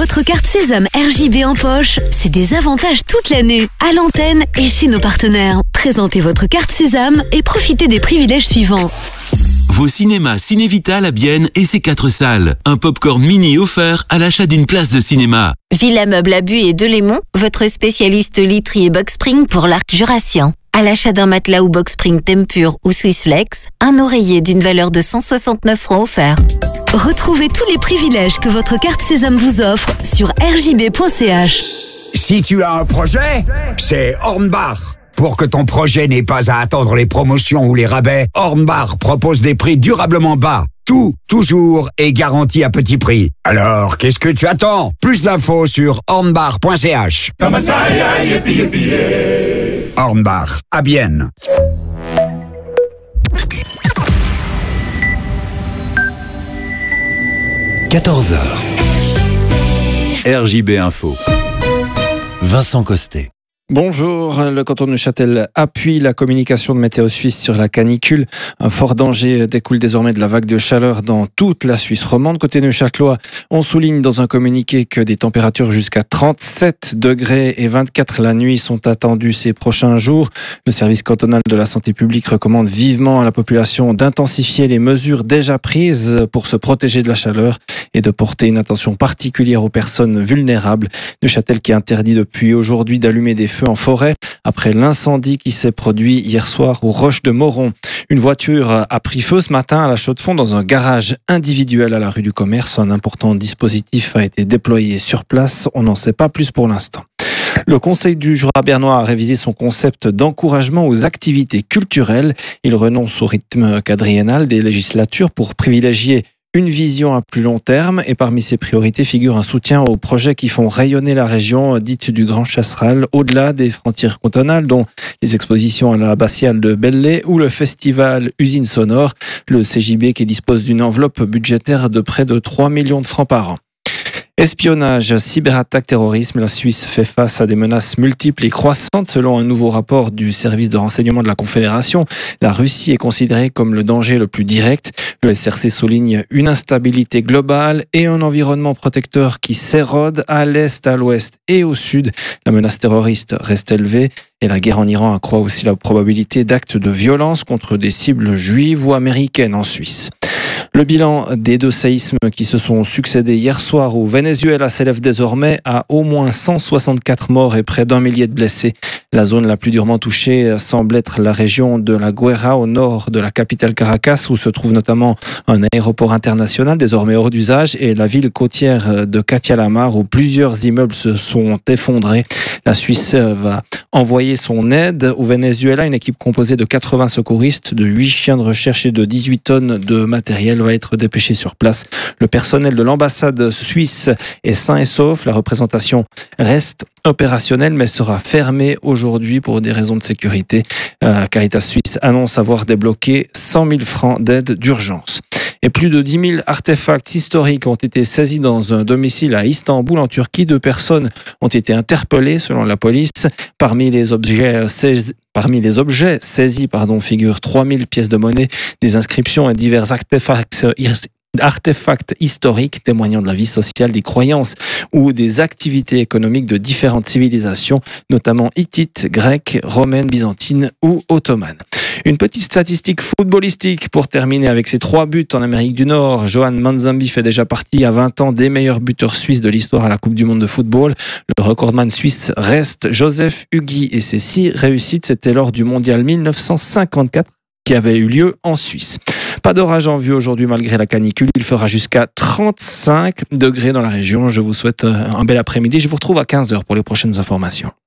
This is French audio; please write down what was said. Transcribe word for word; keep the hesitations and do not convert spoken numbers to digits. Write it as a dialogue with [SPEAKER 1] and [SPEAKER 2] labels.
[SPEAKER 1] Votre carte Sésame R J B en poche, c'est des avantages toute l'année, à l'antenne et chez nos partenaires. Présentez votre carte Sésame et profitez des privilèges suivants.
[SPEAKER 2] Vos cinémas Ciné-Vital à Bienne et ses quatre salles. Un popcorn mini offert à l'achat d'une place de cinéma.
[SPEAKER 3] Villa Meuble à Bu et Delémont, votre spécialiste literie et box spring pour l'arc jurassien. À l'achat d'un matelas ou box spring Tempur ou Swissflex, un oreiller d'une valeur de cent soixante-neuf francs offert.
[SPEAKER 1] Retrouvez tous les privilèges que votre carte Sésame vous offre sur r j b point c h.
[SPEAKER 4] Si tu as un projet, c'est Hornbach. Pour que ton projet n'ait pas à attendre les promotions ou les rabais, Hornbach propose des prix durablement bas. Tout, toujours, est garanti à petit prix. Alors, qu'est-ce que tu attends? Plus d'infos sur hornbach point c h. Hornbach, à Bienne.
[SPEAKER 5] quatorze heures. R J B Info. Vincent Costet.
[SPEAKER 6] Bonjour, le canton de Neuchâtel appuie la communication de Météo Suisse sur la canicule. Un fort danger découle désormais de la vague de chaleur dans toute la Suisse romande. Côté neuchâtelois, on souligne dans un communiqué que des températures jusqu'à trente-sept degrés et vingt-quatre la nuit sont attendues ces prochains jours. Le service cantonal de la santé publique recommande vivement à la population d'intensifier les mesures déjà prises pour se protéger de la chaleur et de porter une attention particulière aux personnes vulnérables. Neuchâtel qui interdit depuis aujourd'hui d'allumer des feux en forêt après l'incendie qui s'est produit hier soir aux Roches de Moron. Une voiture a pris feu ce matin à la Chaux-de-Fonds dans un garage individuel à la rue du Commerce. Un important dispositif a été déployé sur place. On n'en sait pas plus pour l'instant. Le Conseil du Jura bernois a révisé son concept d'encouragement aux activités culturelles. Il renonce au rythme quadriennal des législatures pour privilégier une vision à plus long terme, et parmi ses priorités figure un soutien aux projets qui font rayonner la région dite du Grand Chasseral au-delà des frontières cantonales, dont les expositions à l'abbatiale de Belley ou le festival Usine Sonore, le C J B qui dispose d'une enveloppe budgétaire de près de trois millions de francs par an. Espionnage, cyberattaque, terrorisme, la Suisse fait face à des menaces multiples et croissantes. Selon un nouveau rapport du service de renseignement de la Confédération, la Russie est considérée comme le danger le plus direct. Le S R C souligne une instabilité globale et un environnement protecteur qui s'érode à l'est, à l'ouest et au sud. La menace terroriste reste élevée et la guerre en Iran accroît aussi la probabilité d'actes de violence contre des cibles juives ou américaines en Suisse. Le bilan des deux séismes qui se sont succédés hier soir au Venezuela s'élève désormais à au moins cent soixante-quatre morts et près d'un millier de blessés. La zone la plus durement touchée semble être la région de la Guaira au nord de la capitale Caracas, où se trouve notamment un aéroport international désormais hors d'usage, et la ville côtière de Catialamar où plusieurs immeubles se sont effondrés. La Suisse va envoyer son aide au Venezuela. Une équipe composée de quatre-vingts secouristes, de huit chiens de recherche et de dix-huit tonnes de matériel va être dépêché sur place. Le personnel de l'ambassade suisse est sain et sauf. La représentation reste opérationnelle mais sera fermée aujourd'hui pour des raisons de sécurité. Euh, Caritas Suisse annonce avoir débloqué cent mille francs d'aide d'urgence. Et plus de dix mille artefacts historiques ont été saisis dans un domicile à Istanbul, en Turquie. Deux personnes ont été interpellées selon la police. Parmi les objets saisis, Parmi les objets saisis pardon, figurent trois mille pièces de monnaie, des inscriptions et divers artefacts artefacts historiques témoignant de la vie sociale, des croyances ou des activités économiques de différentes civilisations, notamment hittites, grecques, romaines, byzantines ou ottomanes. Une petite statistique footballistique pour terminer avec ses trois buts en Amérique du Nord. Johan Manzambi fait déjà partie à vingt ans des meilleurs buteurs suisses de l'histoire à la Coupe du Monde de football. Le recordman suisse reste Joseph Hugui et ses six réussites, c'était lors du mondial mille neuf cent cinquante-quatre qui avait eu lieu en Suisse. Pas d'orage en vue aujourd'hui malgré la canicule. Il fera jusqu'à trente-cinq degrés dans la région. Je vous souhaite un bel après-midi. Je vous retrouve à quinze heures pour les prochaines informations.